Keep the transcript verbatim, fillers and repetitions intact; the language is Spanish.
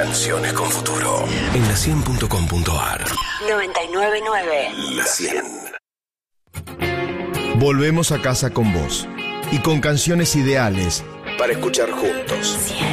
Canciones con futuro. En la cien punto com punto ar. noventa y nueve punto nueve. La cien. Volvemos a casa con vos. Y con canciones ideales Para escuchar juntos.